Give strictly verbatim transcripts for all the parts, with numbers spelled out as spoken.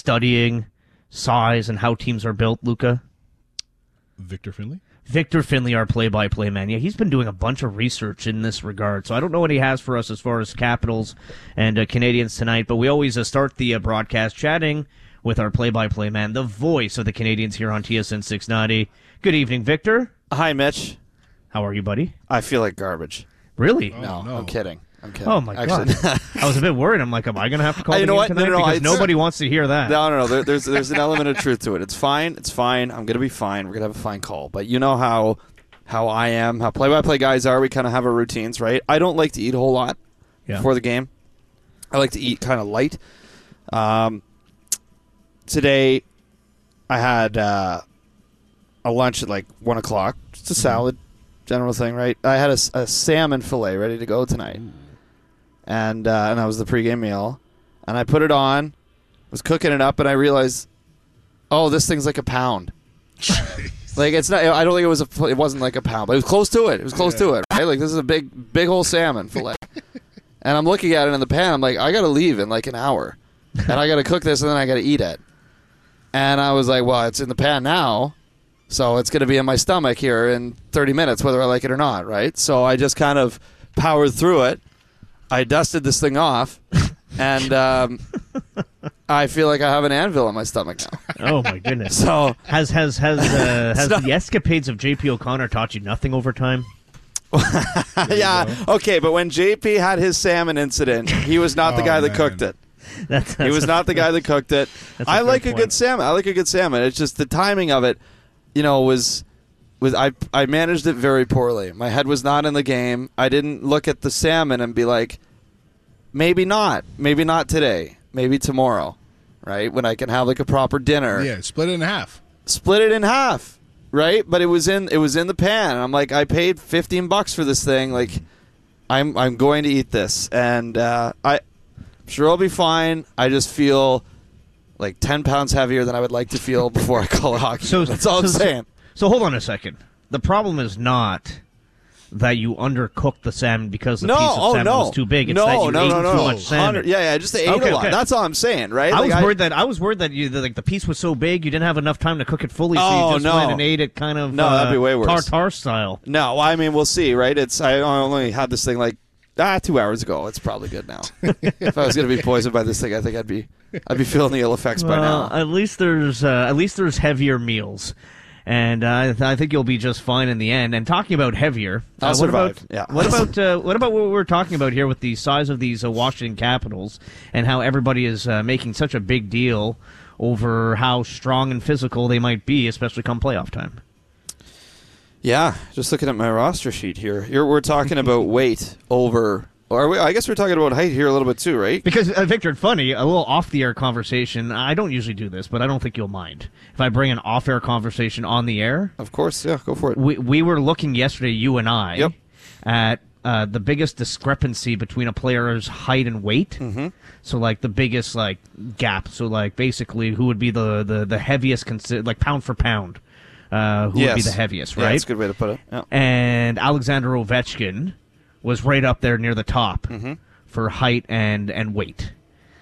studying size and how teams are built, Luca? Victor Finley? Victor Finley, our play-by-play man. Yeah, he's been doing a bunch of research in this regard, so I don't know what he has for us as far as Capitals and uh, Canadians tonight, but we always uh, start the uh, broadcast chatting with our play-by-play man, the voice of the Canadians here on T S N six ninety. Good evening, Victor. Hi, Mitch. How are you, buddy? I feel like garbage. Really? Oh, no, no. I'm kidding. I'm kidding. Oh, my Actually, God. I was a bit worried. I'm like, am I going to have to call You the know game what? tonight? No, no, no, because I- nobody wants to hear that. No, no, no. There, there's there's an element of truth to it. It's fine. It's fine. I'm gonna be fine. We're gonna have a fine call. But you know how how I am, how play-by-play guys are. We kind of have our routines, right? I don't like to eat a whole lot Yeah. before the game. I like to eat kind of light. Um, today, I had uh, a lunch at like one o'clock. Just a salad, general thing, right? I had a, s- a salmon fillet ready to go tonight, and uh, and that was the pregame meal. And I put it on, was cooking it up, and I realized, oh, this thing's like a pound. Like it's not. I don't think it was a. It wasn't like a pound, but it was close to it. It was close Yeah. to it, right? Like this is a big, big whole salmon fillet. And I'm looking at it in the pan. I'm like, I got to leave in like an hour, and I got to cook this, and then I got to eat it. And I was like, well, it's in the pan now, so it's going to be in my stomach here in thirty minutes, whether I like it or not, right? So I just kind of powered through it. I dusted this thing off, and um, I feel like I have an anvil in my stomach now. Oh, my goodness. So Has has has uh, has not- the escapades of J P O'Connor taught you nothing over time? yeah, okay, but when J P had his salmon incident, he was not the Oh, guy that man. cooked it. That's, He was not the guy that cooked it. That's a I fair like a point. good salmon. I like a good salmon. It's just the timing of it, you know, was was I I managed it very poorly. My head was not in the game. I didn't look at the salmon and be like, maybe not, maybe not today, maybe tomorrow, right? When I can have like a proper dinner. Yeah, split it in half. Split it in half, right? But it was in it was in the pan. And I'm like, I paid fifteen bucks for this thing. Like, I'm I'm going to eat this, and uh, I. Sure, I'll be fine. I just feel like ten pounds heavier than I would like to feel before I call it hockey. So That's all I'm so- saying. So hold on a second. The problem is not that you undercooked the salmon because the No, piece of oh salmon no, was too big. It's no, that you no, ate no, no, too no. much salmon. Hundred- Yeah, yeah, just ate Okay, a lot. okay. That's all I'm saying, right? I Like, was worried that I was worried that you that, like the piece was so big you didn't have enough time to cook it fully, so Oh, you just no. went and ate it kind of No, uh, that'd be way worse. tartar style. No, well, I mean, we'll see, right? It's I only had this thing like ah two hours ago. It's probably good now. If I was going to be poisoned by this thing, I think I'd be I'd be feeling the ill effects by Well, now. at least there's uh, at least there's heavier meals, and uh, I, th- I think you'll be just fine in the end. And talking about heavier, I'll uh, what survive. about Yeah. what about uh, what about what we're talking about here with the size of these uh, Washington Capitals and how everybody is uh, making such a big deal over how strong and physical they might be, especially come playoff time. Yeah, just looking at my roster sheet here. Here we're talking about weight over. Or are we, I guess we're talking about height here a little bit too, right? Because, uh, Victor, funny, a little off-the-air conversation. I don't usually do this, but I don't think you'll mind. If I bring an off-air conversation on the air, Of course, yeah, go for it. we we were looking yesterday, you and I, Yep. at uh, the biggest discrepancy between a player's height and weight. Mm-hmm. So, like, the biggest, like, gap. So, like, basically, who would be the, the, the heaviest, consi- like, pound for pound, uh, who would be Yes. the heaviest, Yeah, right? that's a good way to put it. Yeah. And Alexander Ovechkin was right up there near the top Mm-hmm. for height and, and weight.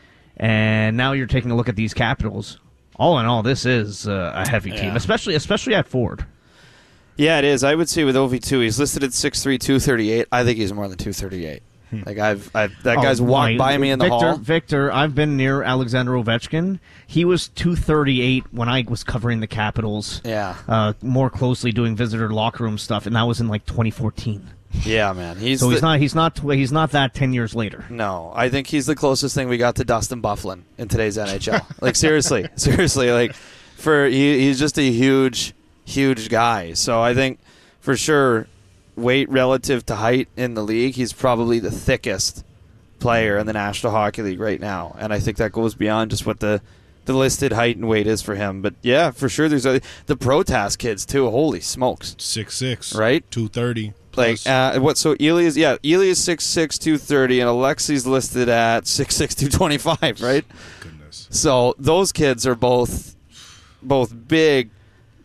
And now you're taking a look at these Capitals. All in all, this is uh, a heavy team, Yeah. especially especially at Ford. Yeah, it is. I would say with O V two, he's listed at six three, two thirty-eight. I think he's more than two thirty-eight. Like I've, I've that guy's Oh, walked my- by me in the Victor, hall. Victor, I've been near Alexander Ovechkin. He was two thirty-eight when I was covering the Capitals. Yeah, Uh, more closely doing visitor locker room stuff, and that was in like twenty fourteen. yeah, man. He's So the, he's not he's not he's not that ten years later. No, I think he's the closest thing we got to Dustin Byfuglien in today's N H L. Like seriously, seriously, like for he, he's just a huge, huge guy. So I think for sure, weight relative to height in the league, he's probably the thickest player in the National Hockey League right now, and I think that goes beyond just what the the listed height and weight is for him. But yeah, for sure, there's other, the Protas kids too. Holy smokes! six foot six. Right? two thirty. Like uh, what? So Ely is yeah, Ely is six six, two thirty, and Alexi's listed at six six, two twenty-five. Right? Goodness. So those kids are both both big,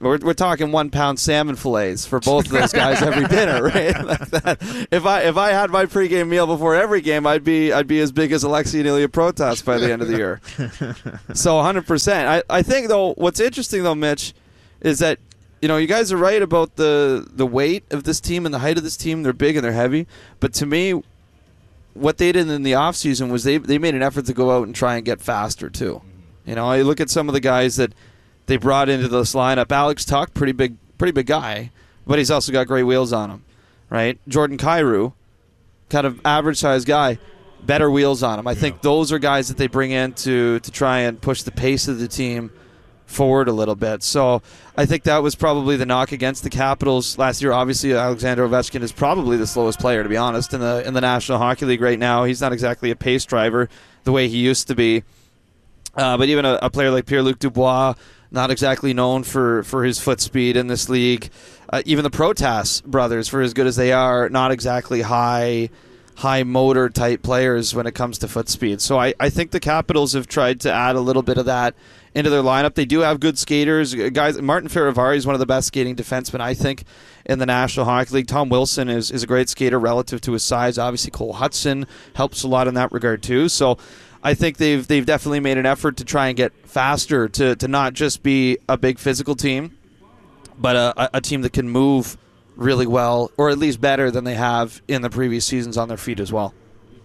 We're, we're talking one pound salmon fillets for both of those guys every dinner, right? Like that. If I if I had my pregame meal before every game, I'd be I'd be as big as Alexei and Ilya Protas by the end of the year. So one hundred percent. I I think though, what's interesting though, Mitch, is that you know you guys are right about the the weight of this team and the height of this team. They're big and they're heavy, but to me, what they did in the offseason was they they made an effort to go out and try and get faster too. You know, I look at some of the guys that they brought into this lineup. Alex Tuck, pretty big, pretty big guy, but he's also got great wheels on him, right? Jordan Kyrou, kind of average-sized guy, better wheels on him. I yeah. think those are guys that they bring in to to try and push the pace of the team forward a little bit. So I think that was probably the knock against the Capitals last year. Obviously, Alexander Ovechkin is probably the slowest player, to be honest, in the in the National Hockey League right now. He's not exactly a pace driver the way he used to be. Uh, but even a, a player like Pierre-Luc Dubois, not exactly known for, for his foot speed in this league. Uh, even the Protas brothers, for as good as they are, not exactly high high motor type players when it comes to foot speed. So I, I think the Capitals have tried to add a little bit of that into their lineup. They do have good skaters. Guys, Martin Ferravari is one of the best skating defensemen, I think, in the National Hockey League. Tom Wilson is, is a great skater relative to his size. Obviously, Cole Hudson helps a lot in that regard too. So I think they've they've definitely made an effort to try and get faster, to, to not just be a big physical team, but a, a team that can move really well, or at least better than they have in the previous seasons on their feet as well.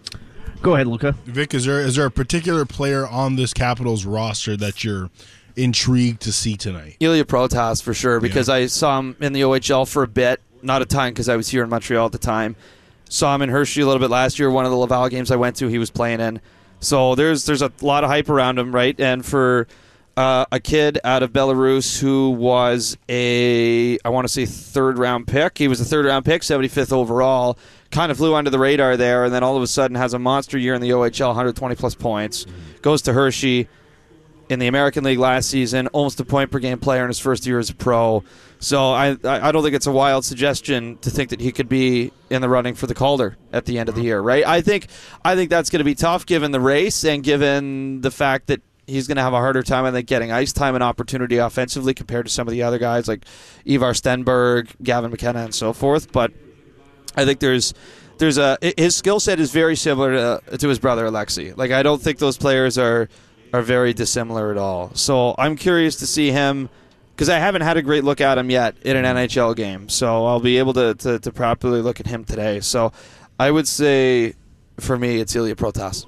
Go ahead, Luca. Vic, is there is there a particular player on this Capitals roster that you're intrigued to see tonight? Ilya Protas, for sure, because yeah. I saw him in the O H L for a bit, not a ton because I was here in Montreal at the time. Saw him in Hershey a little bit last year, one of the Laval games I went to, he was playing in. So there's there's a lot of hype around him, right? And for uh, a kid out of Belarus who was a, I want to say, third-round pick. He was a third-round pick, seventy-fifth overall. Kind of flew under the radar there, and then all of a sudden has a monster year in the O H L, one hundred twenty-plus points. Goes to Hershey in the American League last season, almost a point-per-game player in his first year as a pro. So I I don't think it's a wild suggestion to think that he could be in the running for the Calder at the end of the year, right? I think I think that's going to be tough given the race and given the fact that he's going to have a harder time, I think, getting ice time and opportunity offensively compared to some of the other guys like Ivar Stenberg, Gavin McKenna, and so forth. But I think there's there's a his skill set is very similar to, to his brother Alexei. Like I don't think those players are are very dissimilar at all. So I'm curious to see him, because I haven't had a great look at him yet in an N H L game. So I'll be able to, to, to properly look at him today. So I would say, for me, it's Ilya Protas.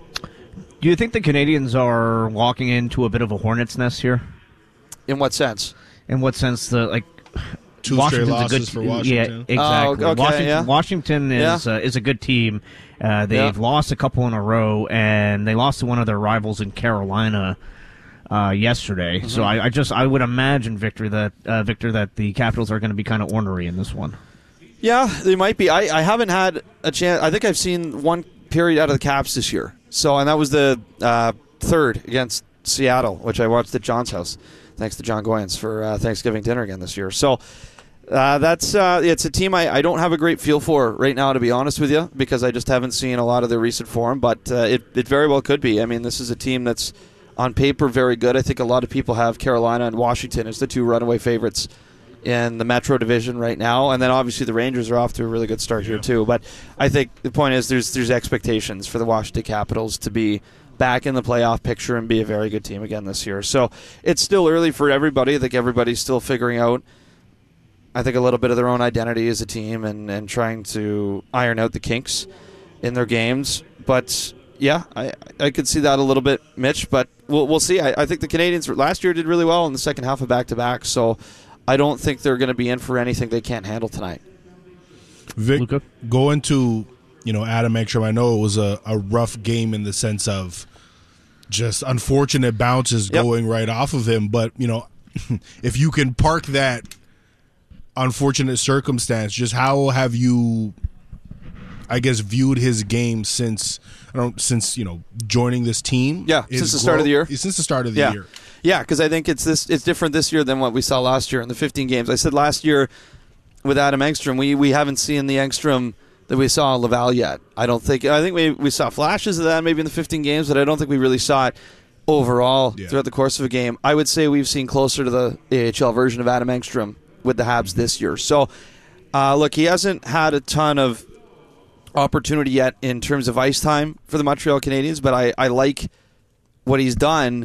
Do you think the Canadians are walking into a bit of a hornet's nest here? In what sense? In what sense? The like Two Washington's straight losses a good for Washington. Yeah, exactly. Oh, okay, Washington, yeah. Washington is Yeah. uh, is a good team. Uh, they've Yeah. lost a couple in a row, and they lost to one of their rivals in Carolina uh, yesterday. Mm-hmm. So I, I just I would imagine, Victor, that uh, Victor, that the Capitals are going to be kind of ornery in this one. Yeah, they might be. I, I haven't had a chance. I think I've seen one period out of the Caps this year. So, and that was the uh, third against Seattle, which I watched at John's house. Thanks to John Goyens for uh, Thanksgiving dinner again this year. So uh, that's uh, it's a team I, I don't have a great feel for right now, to be honest with you, because I just haven't seen a lot of their recent form. But uh, it, it very well could be. I mean, this is a team that's on paper very good. I think a lot of people have Carolina and Washington as the two runaway favorites in the Metro Division right now, and then obviously the Rangers are off to a really good start here too. But I think the point is there's there's expectations for the Washington Capitals to be back in the playoff picture and be a very good team again this year. So it's still early for everybody. I think everybody's still figuring out, I think, a little bit of their own identity as a team and, and trying to iron out the kinks in their games. But yeah, I I could see that a little bit, Mitch, but we'll we'll see. I, I think the Canadians last year did really well in the second half of back-to-back, so I don't think they're going to be in for anything they can't handle tonight. Vic, Luca? going to, you know, Adam Ekstrom, I know it was a, a rough game in the sense of just unfortunate bounces Yep. going right off of him. But, you know, if you can park that unfortunate circumstance, just how have you, I guess, viewed his game since, I don't, since, you know, joining this team? Yeah, His since the start of the year. Since the start of the Yeah. year. Yeah, because I think it's this. It's different this year than what we saw last year in the fifteen games. I said last year with Adam Engstrom, we, we haven't seen the Engstrom that we saw in Laval yet. I don't think. I think we we saw flashes of that maybe in the fifteen games, but I don't think we really saw it overall Yeah. throughout the course of a game. I would say we've seen closer to the A H L version of Adam Engstrom with the Habs this year. So, uh, look, he hasn't had a ton of opportunity yet in terms of ice time for the Montreal Canadiens, but I, I like what he's done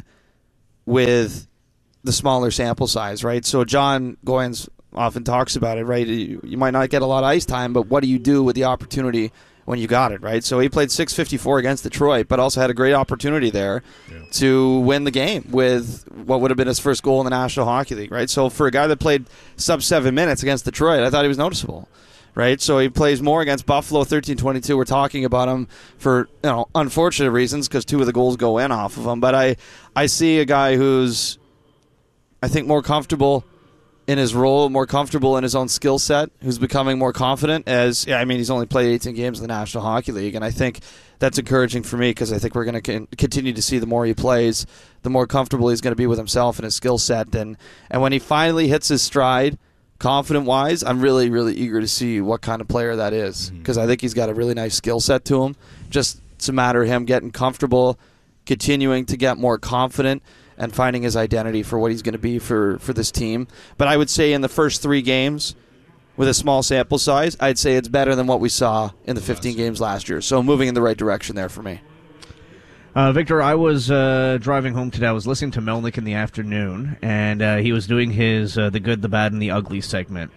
with the smaller sample size, right? So John Goyens often talks about it, right? You, you might not get a lot of ice time, but what do you do with the opportunity when you got it, right? So he played six fifty-four against Detroit, but also had a great opportunity there yeah. to win the game with what would have been his first goal in the National Hockey League, right? So for a guy that played sub seven minutes against Detroit, I thought he was noticeable, right? So he plays more against Buffalo, thirteen twenty-two. We're talking about him for, you know, unfortunate reasons because two of the goals go in off of him. But I, I see a guy who's, I think, more comfortable in his role, more comfortable in his own skill set, who's becoming more confident as, yeah, I mean, he's only played eighteen games in the National Hockey League, and I think that's encouraging for me because I think we're going to con- continue to see the more he plays, the more comfortable he's going to be with himself and his skill set. And, and when he finally hits his stride, confident-wise, I'm really, really eager to see what kind of player that is because mm-hmm. I think he's got a really nice skill set to him. Just it's a matter of him getting comfortable, continuing to get more confident, and finding his identity for what he's going to be for, for this team. But I would say in the first three games, with a small sample size, I'd say it's better than what we saw in the fifteen games last year. So moving in the right direction there for me. Uh, Victor, I was uh, driving home today. I was listening to Melnick in the afternoon, and uh, he was doing his uh, The Good, the Bad, and the Ugly segment.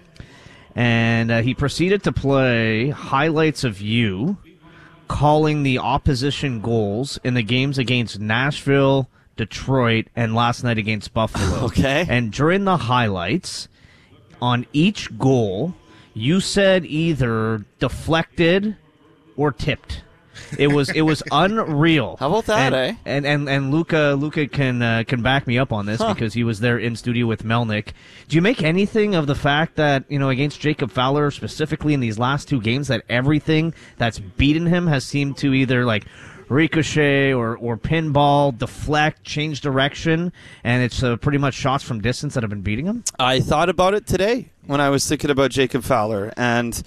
And uh, he proceeded to play highlights of you calling the opposition goals in the games against Nashville, Detroit, and last night against Buffalo. Okay. And during the highlights, on each goal, you said either deflected or tipped. It was it was unreal. How about that, and, eh? And and and Luca Luca can uh, can back me up on this huh. because he was there in studio with Melnick. Do you make anything of the fact that, you know, against Jacob Fowler specifically in these last two games, that everything that's beaten him has seemed to either like ricochet or, or pinball, deflect, change direction, and it's uh, pretty much shots from distance that have been beating him? I thought about it today when I was thinking about Jacob Fowler and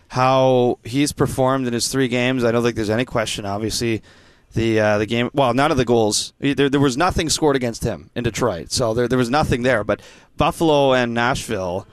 how he's performed in his three games. I don't think there's any question, obviously. The uh, the game, well, none of the goals. There, there was nothing scored against him in Detroit, so there, there was nothing there. But Buffalo and Nashville,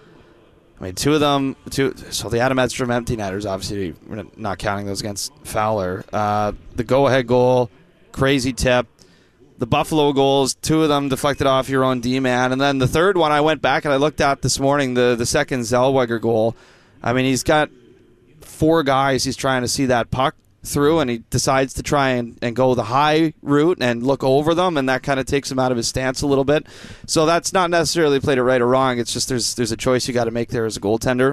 I mean, two of them, two. So the Adam Edstrom empty netters, obviously, we're not counting those against Fowler. Uh, the go-ahead goal, crazy tip. The Buffalo goals, two of them deflected off your own D-man. And then the third one I went back and I looked at this morning, the, the second Zellweger goal. I mean, he's got four guys he's trying to see that puck through, and he decides to try and, and go the high route and look over them, and that kind of takes him out of his stance a little bit. So that's not necessarily played it right or wrong. It's just there's there's a choice you got to make there as a goaltender,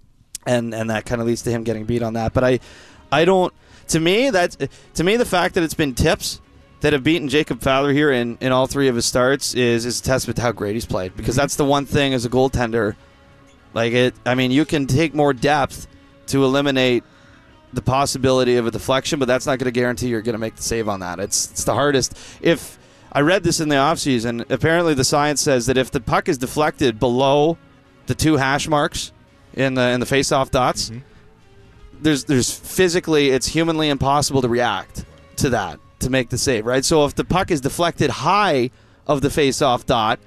and and that kind of leads to him getting beat on that. But I I don't to me that's to me the fact that it's been tips that have beaten Jacob Fowler here in, in all three of his starts is is a testament to how great he's played, because that's the one thing as a goaltender, like it. I mean, you can take more depth to eliminate the possibility of a deflection, but that's not going to guarantee you're going to make the save on that. It's it's the hardest. If I read this in the offseason, apparently the science says that if the puck is deflected below the two hash marks in the in the face-off dots, mm-hmm. there's there's physically, it's humanly impossible to react to that to make the save, right? So if the puck is deflected high of the face-off dot,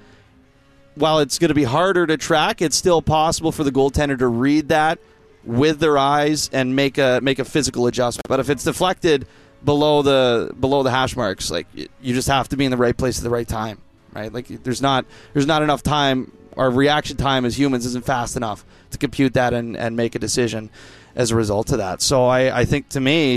while it's going to be harder to track, it's still possible for the goaltender to read that with their eyes and make a make a physical adjustment. But if it's deflected below the below the hash marks, like, you just have to be in the right place at the right time, right? Like there's not there's not enough time. Our reaction time as humans isn't fast enough to compute that and, and make a decision as a result of that. So I, I think to me,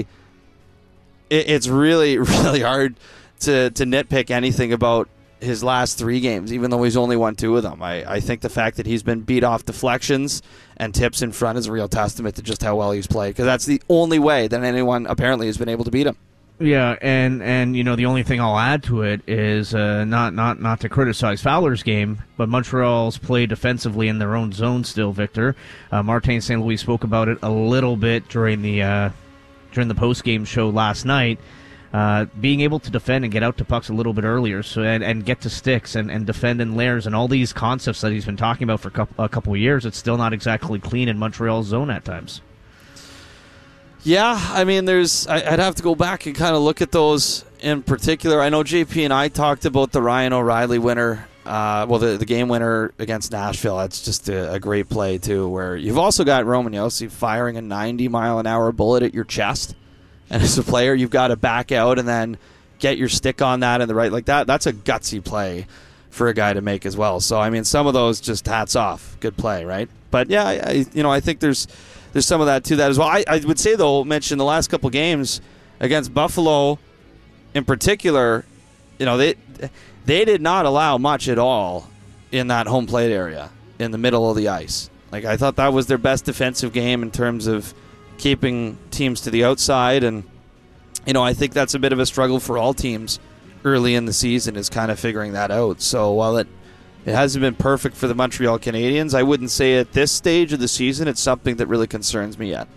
it, it's really really hard to to nitpick anything about his last three games, even though he's only won two of them. I, I think the fact that he's been beat off deflections and tips in front is a real testament to just how well he's played, because that's the only way that anyone apparently has been able to beat him. Yeah, and, and you know, the only thing I'll add to it is uh, not, not, not to criticize Fowler's game, but Montreal's play defensively in their own zone still, Victor. Uh, Martin Saint Louis spoke about it a little bit during the uh, during the post-game show last night. Uh, being able to defend and get out to pucks a little bit earlier, so and, and get to sticks and, and defend in layers and all these concepts that he's been talking about for a couple, a couple of years, it's still not exactly clean in Montreal's zone at times. Yeah, I mean, there's. I, I'd have to go back and kind of look at those in particular. I know J P and I talked about the Ryan O'Reilly winner. Uh, well, the the game winner against Nashville. That's just a, a great play too. Where you've also got Roman Josi firing a ninety mile an hour bullet at your chest, and as a player, you've got to back out and then get your stick on that and the right like that. That's a gutsy play for a guy to make as well. So I mean, some of those just hats off. Good play, right? But yeah, I, I, you know, I think there's. There's some of that to that as well. I, I would say, though, mention the last couple games against Buffalo in particular, you know, they they did not allow much at all in that home plate area in the middle of the ice. Like, I thought that was their best defensive game in terms of keeping teams to the outside. And, you know, I think that's a bit of a struggle for all teams early in the season is kind of figuring that out. So while it It hasn't been perfect for the Montreal Canadiens, I wouldn't say at this stage of the season it's something that really concerns me yet.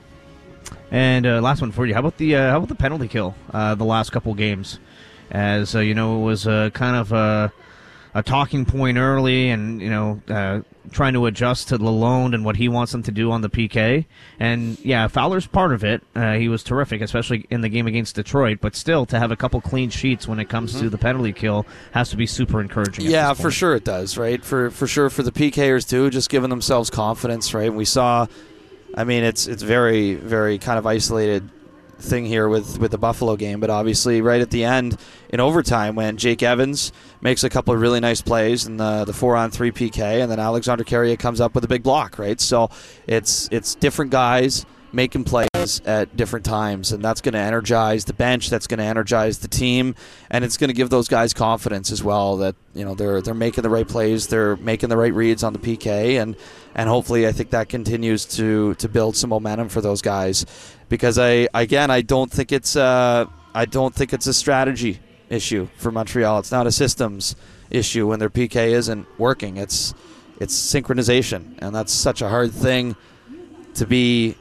And uh, last one for you. How about the uh, how about the penalty kill uh, the last couple games? As uh, you know, it was uh, kind of a, a talking point early, and you know, uh, trying to adjust to Lalonde and what he wants them to do on the P K. And yeah, Fowler's part of it. Uh, he was terrific, especially in the game against Detroit. But still, to have a couple clean sheets when it comes mm-hmm. to the penalty kill has to be super encouraging. Yeah, for sure it does, right? For for sure for the PKers too, just giving themselves confidence, right? We saw, I mean, it's it's very very kind of isolated thing here with, with the Buffalo game, but obviously right at the end in overtime when Jake Evans makes a couple of really nice plays in the the four on three P K, and then Alexander Carrier comes up with a big block, right? So it's it's different guys making plays at different times, and that's going to energize the bench, that's going to energize the team, and it's going to give those guys confidence as well that, you know, they're they're making the right plays, they're making the right reads on the P K, and and hopefully I think that continues to to build some momentum for those guys, because I again I don't think it's uh I don't think it's a strategy issue for Montreal. It's not a systems issue when their P K isn't working. It's it's synchronization, and that's such a hard thing to be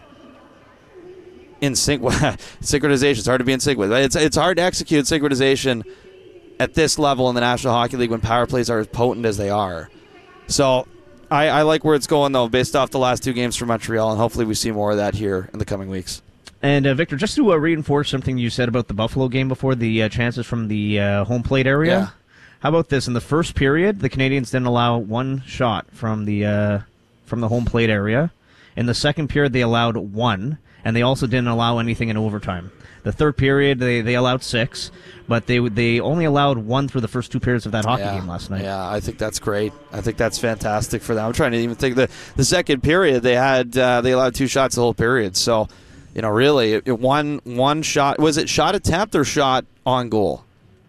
in sync with. Synchronization is hard to be in sync with. It's it's hard to execute synchronization at this level in the National Hockey League when power plays are as potent as they are. So I, I like where it's going, though, based off the last two games for Montreal, and hopefully we see more of that here in the coming weeks. And, uh, Victor, just to uh, reinforce something you said about the Buffalo game before, the uh, chances from the uh, home plate area. Yeah. How about this? In the first period, the Canadians didn't allow one shot from the uh, from the home plate area. In the second period, they allowed one, and they also didn't allow anything in overtime. The third period, they, they allowed six, but they they only allowed one through the first two periods of that hockey yeah, game last night. Yeah, I think that's great. I think that's fantastic for them. I'm trying to even think the the second period they had uh, they allowed two shots the whole period. So, you know, really, it, it one one shot, was it shot attempt or shot on goal?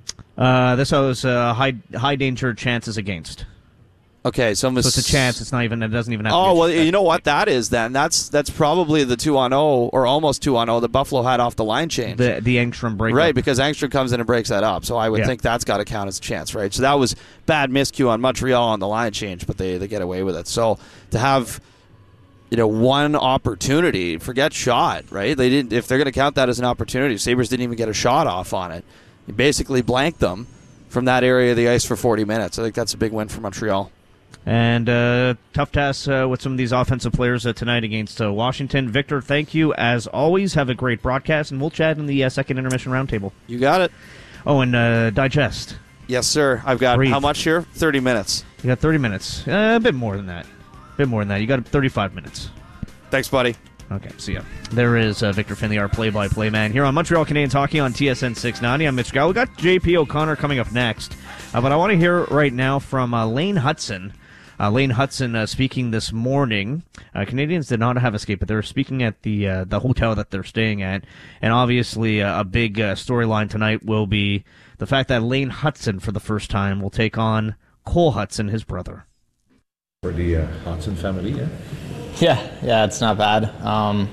Uh, this was uh, high high danger chances against. Okay, so, so it's a chance. It's not even. It doesn't even have. Oh to be well, you know what that is then. That's that's probably the two on zero or almost two on zero that Buffalo had off the line change. The the Engstrom break. Right, because Engstrom comes in and breaks that up. So I would yeah. think that's got to count as a chance, right? So that was bad miscue on Montreal on the line change, but they they get away with it. So to have, you know, one opportunity, forget shot, right? They didn't. If they're going to count that as an opportunity, Sabres didn't even get a shot off on it. You basically blanked them from that area of the ice for forty minutes. I think that's a big win for Montreal. And uh, tough task uh, with some of these offensive players uh, tonight against uh, Washington. Victor, thank you as always. Have a great broadcast, and we'll chat in the uh, second intermission roundtable. You got it. Oh, and uh, digest. Yes, sir. I've got Breathe. How much here? thirty minutes. You got thirty minutes. Uh, a bit more than that. A bit more than that. You got thirty-five minutes. Thanks, buddy. Okay, see ya. There is uh, Victor Finley, our play-by-play man, here on Montreal Canadiens Hockey on T S N six ninety. I'm Mitch Gall. We got J P O'Connor coming up next, uh, but I want to hear right now from uh, Lane Hutson. Uh, Lane Hutson uh, speaking this morning. Uh, Canadians did not have escape, but they were speaking at the uh, the hotel that they're staying at, and obviously uh, a big uh, storyline tonight will be the fact that Lane Hutson, for the first time, will take on Cole Hutson, his brother. For the uh, Hutson family, yeah. Yeah, yeah, it's not bad. Um,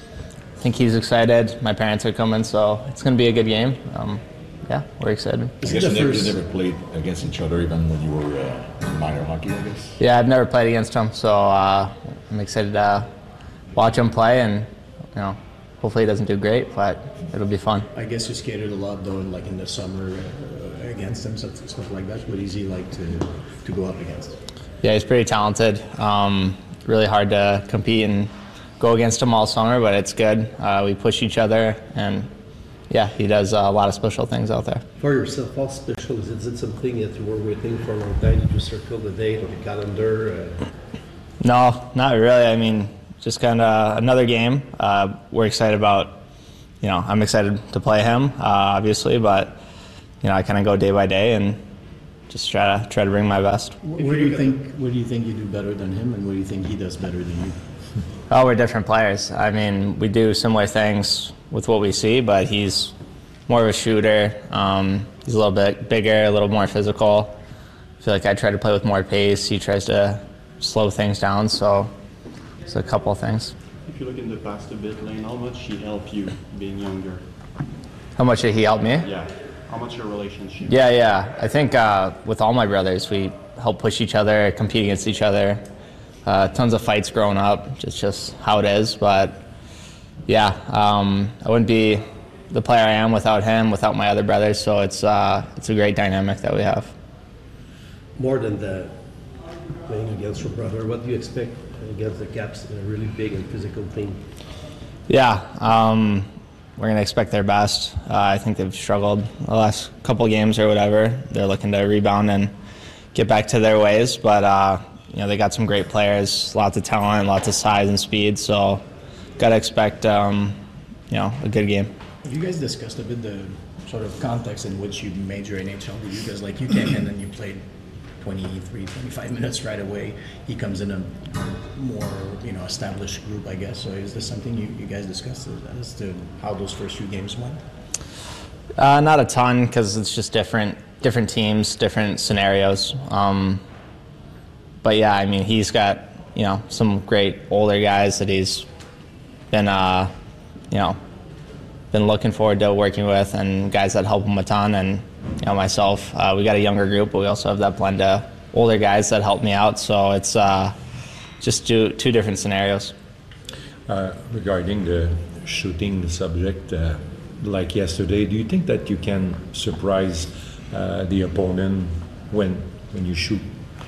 I think he's excited. My parents are coming, so it's going to be a good game. Um, yeah, we're excited. I guess you never, you never played against each other even when you were uh, in minor hockey, I guess? Yeah, I've never played against him, so uh, I'm excited to watch him play, and you know, hopefully he doesn't do great, but it'll be fun. I guess you skated a lot, though, like in the summer uh, against him, stuff, stuff like that. What is he like to, to go up against? Yeah, he's pretty talented. Um, really hard to compete and go against him all summer, but it's good. Uh, we push each other, and yeah, he does uh, a lot of special things out there. For yourself, how special is it? Is it something that you were waiting for a long time? Did you circle the date on the calendar? Uh... No, not really. I mean, just kind of another game. Uh, we're excited about, you know, I'm excited to play him, uh, obviously, but, you know, I kind of go day by day and just try to try to bring my best. Where do you think where do you think you do better than him, and where do you think he does better than you? Oh, we're different players. I mean, we do similar things with what we see, but he's more of a shooter. Um, he's a little bit bigger, a little more physical. I feel like I try to play with more pace. He tries to slow things down, so it's a couple of things. If you look in the past a bit, Lane, how much he helped you being younger? How much did he help me? Yeah. How much your relationship? Yeah, yeah. I think uh, with all my brothers, we help push each other, compete against each other. Uh, tons of fights growing up. It's just how it is. But yeah, um, I wouldn't be the player I am without him, without my other brothers. So it's uh, it's a great dynamic that we have. More than the playing against your brother, what do you expect against the Caps in a really big and physical team? Yeah. Um, We're going to expect their best. Uh, I think they've struggled the last couple games or whatever. They're looking to rebound and get back to their ways. But, uh, you know, they got some great players, lots of talent, lots of size and speed. So got to expect, um, you know, a good game. You guys discussed a bit the sort of context in which you made your N H L debut, because, like, you came in and you played twenty-three, twenty-five minutes right away. He comes in a more, you know, established group, I guess. So is this something you, you guys discussed as to how those first few games went? Uh, not a ton, because it's just different different teams, different scenarios. Um, but yeah, I mean, he's got, you know, some great older guys that he's been, uh, you know, been looking forward to working with, and guys that help him a ton. And you know, myself, uh, we got a younger group, but we also have that blend of older guys that help me out. So it's uh, just two, two different scenarios. Uh, regarding the shooting subject, uh, like yesterday, do you think that you can surprise uh, the opponent when when you shoot?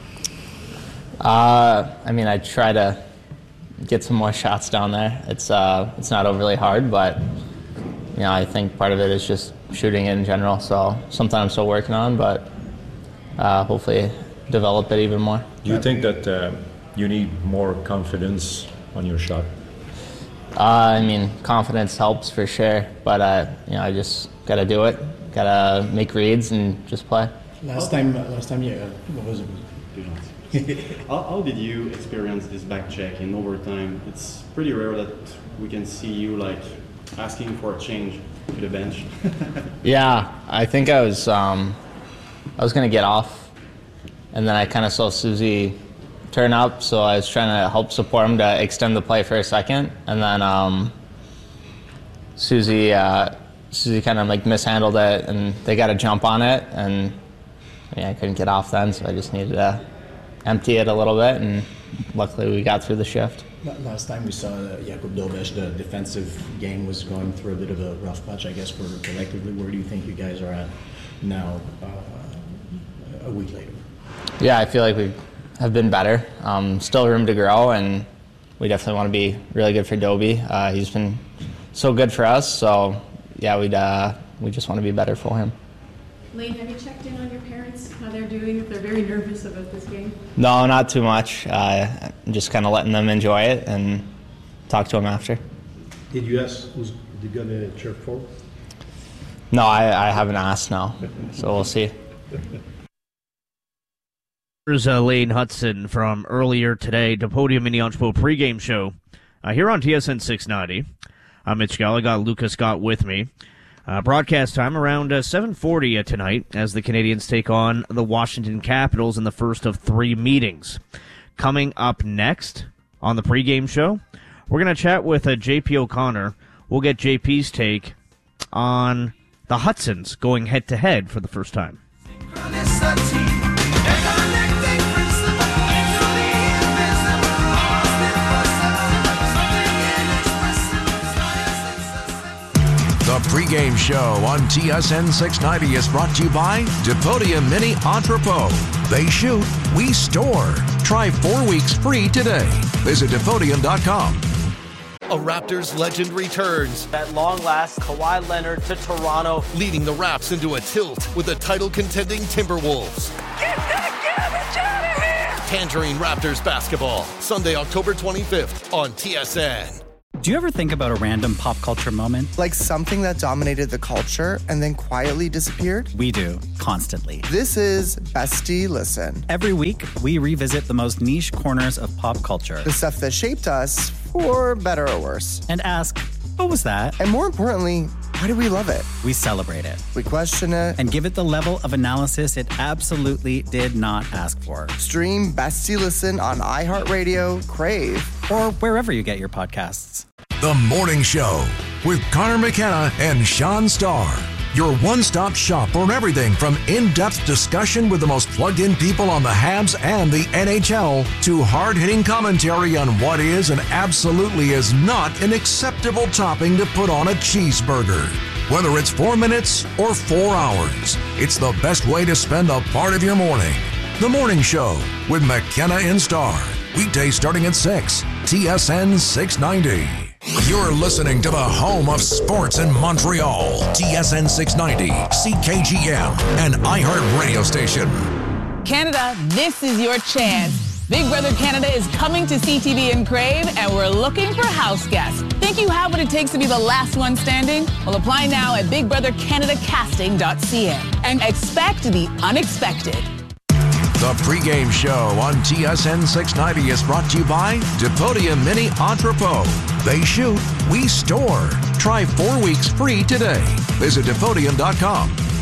Uh, I mean, I try to get some more shots down there. It's uh, it's not overly hard, but you know, I think part of it is just shooting in general. So something I'm still working on, but uh, hopefully develop it even more. Do you think that uh, you need more confidence on your shot? Uh, I mean, confidence helps for sure, but uh, you know, I just gotta do it. Gotta make reads and just play. Last time, uh, last time, yeah. What was it? how, how did you experience this back check in overtime? It's pretty rare that we can see you like asking for a change to the bench. Yeah, I think I was um, I was gonna get off, and then I kind of saw Susie turn up, so I was trying to help support him to extend the play for a second, and then um, Susie uh, Susie kind of like mishandled it, and they got a jump on it, and I mean, I couldn't get off then, so I just needed to empty it a little bit, and luckily we got through the shift. Last time we saw uh, Jakub Dobeš, the defensive game was going through a bit of a rough patch, I guess, for collectively. Where do you think you guys are at now, uh, a week later? Yeah, I feel like we have been better. Um, still room to grow, and we definitely want to be really good for Dobie. Uh, he's been so good for us, so yeah, we'd uh, we just want to be better for him. Lane, have you checked in on your parents, how they're doing, if they're very nervous about this game? No, not too much. Uh, I'm just kind of letting them enjoy it and talk to them after. Did you ask who's they're going to cheer for? No, I, I haven't asked now, so we'll see. Here's uh, Lane Hutson from earlier today, the Podium in the Onchpo pregame show uh, here on T S N six ninety. I'm Mitch Gallagher, Lucas Scott with me. Uh, broadcast time around uh, seven forty uh, tonight as the Canadians take on the Washington Capitals in the first of three meetings. Coming up next on the pregame show, we're going to chat with uh, J P O'Connor. We'll get J P's take on the Hudsons going head-to-head for the first time. The pregame show on T S N six ninety is brought to you by Depodia Mini Entrepot. They shoot, we store. Try four weeks free today. Visit Depodium dot com. A Raptors legend returns. At long last, Kawhi Leonard to Toronto. Leading the Raps into a tilt with the title-contending Timberwolves. Get that garbage out of here! Tangerine Raptors basketball, Sunday, October twenty-fifth on T S N. Do you ever think about a random pop culture moment? Like something that dominated the culture and then quietly disappeared? We do, constantly. This is Bestie Listen. Every week, we revisit the most niche corners of pop culture. The stuff that shaped us, for better or worse. And ask, what was that? And more importantly, why do we love it? We celebrate it. We question it. And give it the level of analysis it absolutely did not ask for. Stream Bestie Listen on iHeartRadio, Crave, or wherever you get your podcasts. The Morning Show with Connor McKenna and Sean Starr. Your one-stop shop for everything from in-depth discussion with the most plugged-in people on the Habs and the N H L to hard-hitting commentary on what is and absolutely is not an acceptable topping to put on a cheeseburger. Whether it's four minutes or four hours, it's the best way to spend a part of your morning. The Morning Show with McKenna and Starr. Weekdays starting at six, T S N six ninety. You're listening to the home of sports in Montreal. T S N six ninety, C K G M, and iHeart Radio Station. Canada, this is your chance. Big Brother Canada is coming to C T V and Crave, and we're looking for house guests. Think you have what it takes to be the last one standing? Well, apply now at big brother canada casting dot c a and expect the unexpected. The pregame show on T S N six ninety is brought to you by Depodia Mini Entrepot. They shoot, we store. Try four weeks free today. Visit Depodium dot com.